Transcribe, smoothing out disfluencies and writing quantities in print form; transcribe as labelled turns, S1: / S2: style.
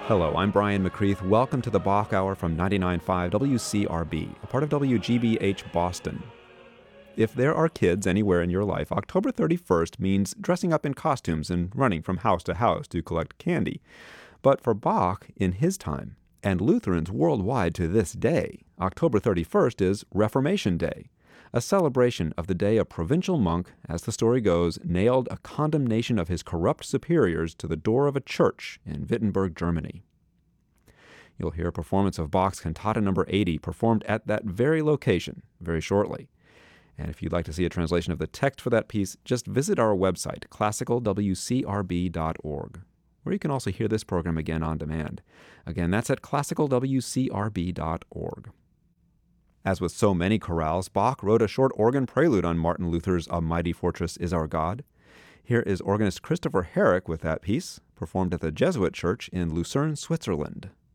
S1: Hello, I'm Brian McCreath. Welcome to the Bach Hour from 99.5 WCRB, a part of WGBH Boston. If there are kids anywhere in your life, October 31st means dressing up in costumes and running from house to house to collect candy. But for Bach, in his time, and Lutherans worldwide to this day, October 31st is Reformation Day, a celebration of the day a provincial monk, as the story goes, nailed a condemnation of his corrupt superiors to the door of a church in Wittenberg, Germany. You'll hear a performance of Bach's Cantata No. 80 performed at that very location very shortly. And if you'd like to see a translation of the text for that piece, just visit our website, classicalwcrb.org, where you can also hear this program again on demand. Again, that's at classicalwcrb.org. As with so many chorales, Bach wrote a short organ prelude on Martin Luther's A Mighty Fortress Is Our God. Here is organist Christopher Herrick with that piece, performed at the Jesuit Church in Lucerne, Switzerland.